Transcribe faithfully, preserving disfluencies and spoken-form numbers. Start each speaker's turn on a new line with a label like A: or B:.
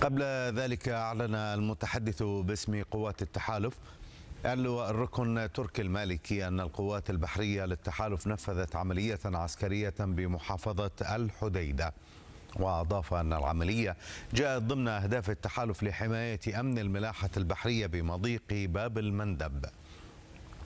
A: قبل ذلك أعلن المتحدث باسم قوات التحالف اللواء الركن تركي المالكي أن القوات البحرية للتحالف نفذت عملية عسكرية بمحافظة الحديدة، وأضاف أن العملية جاءت ضمن أهداف التحالف لحماية أمن الملاحة البحرية بمضيق باب المندب.